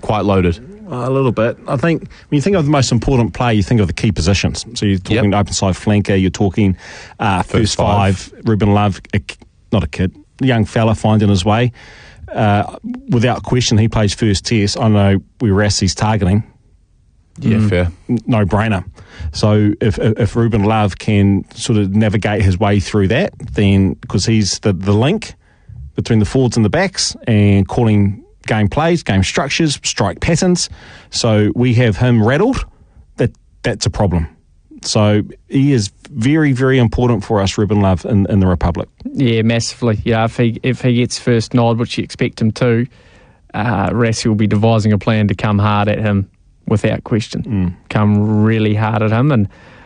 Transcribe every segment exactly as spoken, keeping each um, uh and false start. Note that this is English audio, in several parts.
quite loaded? A little bit. I think when you think of the most important player, you think of the key positions. So you're talking yep. open side flanker, you're talking uh, first, first five. five, Ruben Love, a, not a kid, a young fella finding his way. Uh, without question, he plays first test. I know we were asked he's targeting. Yeah, mm, fair. No brainer. So if if Ruben Love can sort of navigate his way through that, then because he's the, the link between the forwards and the backs and calling game plays, game structures, strike patterns. So we have him rattled. That that's a problem. So he is very, very important for us, Ruben Love, in, in the Republic. Yeah, massively. Yeah, if he if he gets first nod, which you expect him to, uh, Rassie will be devising a plan to come hard at him without question. Mm. Come really hard at him, and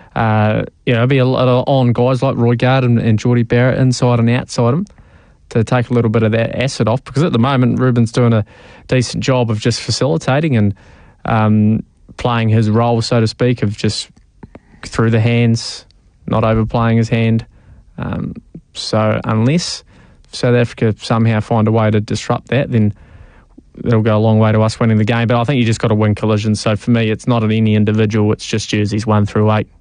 uh, you know, be a lot of on guys like Roigard and, and Jordie Barrett inside and outside him, to take a little bit of that acid off, because at the moment Ruben's doing a decent job of just facilitating and um, playing his role, so to speak, of just through the hands, not overplaying his hand. Um, so unless South Africa somehow find a way to disrupt that, then it'll go a long way to us winning the game. But I think you just got to win collisions. So for me, it's not an any individual, it's just jerseys one through eight.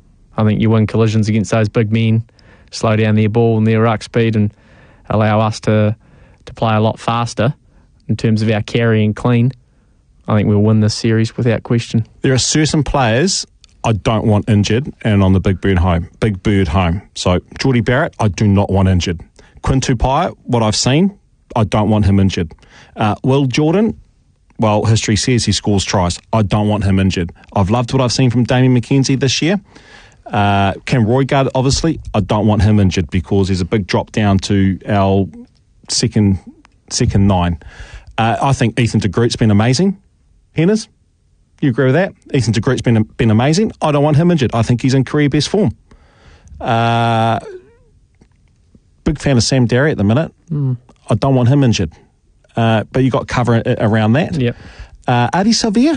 I think you win collisions against those big men, slow down their ball and their ruck speed, and allow us to, to play a lot faster in terms of our carrying clean. I think we'll win this series without question. There are certain players I don't want injured and on the big bird home. Big bird home. So Jordie Barrett, I do not want injured. Quinn Tupaia, what I've seen, I don't want him injured. Uh, Will Jordan, well, history says he scores tries. I don't want him injured. I've loved what I've seen from Damien McKenzie this year. Uh, Cam Roigard, obviously, I don't want him injured because there's a big drop down to our second second nine. Uh, I think Ethan de Groot's been amazing. Henners, you agree with that? Ethan de Groot's been been amazing. I don't want him injured. I think he's in career best form. Uh, big fan of Sam Darry at the minute. Mm. I don't want him injured. Uh, but you got cover around that. Yep. Uh, Ardie Savea.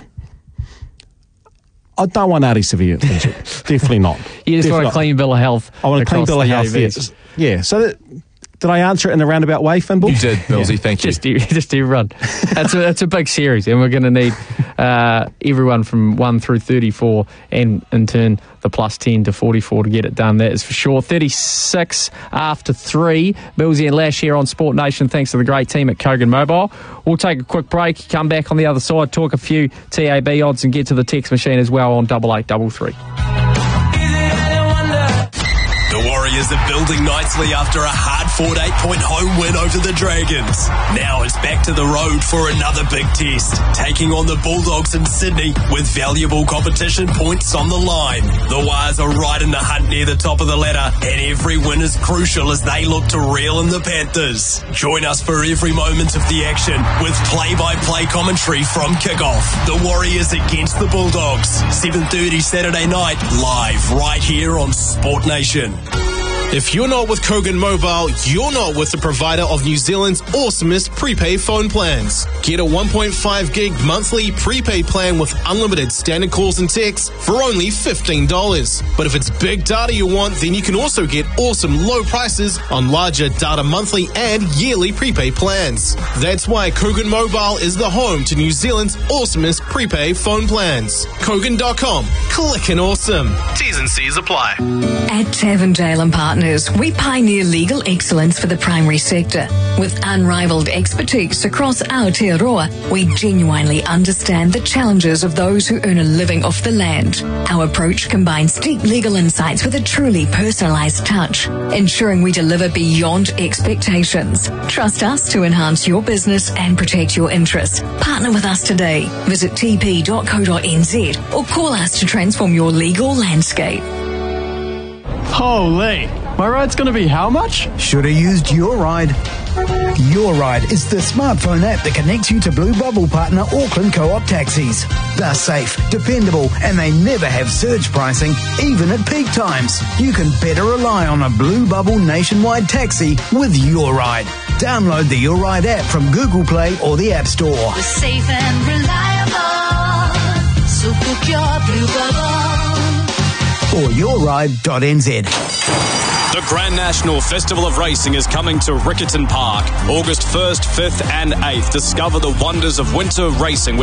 I don't want Ardie Savea injured. Definitely not. You just Definitely want a clean bill of health. I want a clean bill of health, yes. Yeah. So that, did I answer it in a roundabout way, Finball? You did, Billsy. Yeah. Thank you. Just do, just do run. That's a, that's a big series, and we're going to need uh, everyone from one through thirty-four, and in turn the plus ten to forty-four to get it done. That is for sure. thirty-six after three. Billsy and Lash here on Sport Nation. Thanks to the great team at Kogan Mobile. We'll take a quick break. Come back on the other side, talk a few T A B odds, and get to the text machine as well on double eight double three. The Warriors are building nicely after a hard-fought eight-point home win over the Dragons. Now it's back to the road for another big test, taking on the Bulldogs in Sydney with valuable competition points on the line. The Wires are right in the hunt near the top of the ladder, and every win is crucial as they look to reel in the Panthers. Join us for every moment of the action with play-by-play commentary from kickoff. The Warriors against the Bulldogs, seven thirty Saturday night, live right here on Sport Nation. If you're not with Kogan Mobile, you're not with the provider of New Zealand's awesomest prepaid phone plans. Get a one point five gig monthly prepaid plan with unlimited standard calls and texts for only fifteen dollars. But if it's big data you want, then you can also get awesome low prices on larger data monthly and yearly prepaid plans. That's why Kogan Mobile is the home to New Zealand's awesomest prepaid phone plans. Kogan dot com. Clickin' awesome. T's and C's apply. At Tavendale and Partners, we pioneer legal excellence for the primary sector. With unrivaled expertise across Aotearoa, we genuinely understand the challenges of those who earn a living off the land. Our approach combines deep legal insights with a truly personalised touch, ensuring we deliver beyond expectations. Trust us to enhance your business and protect your interests. Partner with us today. Visit t p dot co dot n z or call us to transform your legal landscape. Holy, my ride's going to be how much? Should have used Your Ride. Your Ride is the smartphone app that connects you to Blue Bubble partner Auckland Co-op taxis. They're safe, dependable, and they never have surge pricing, even at peak times. You can better rely on a Blue Bubble nationwide taxi with Your Ride. Download the Your Ride app from Google Play or the App Store. We're safe and reliable, so book your Blue Bubble. Or your ride dot n z. The Grand National Festival of Racing is coming to Riccarton Park, August first, fifth and eighth. Discover the wonders of winter racing.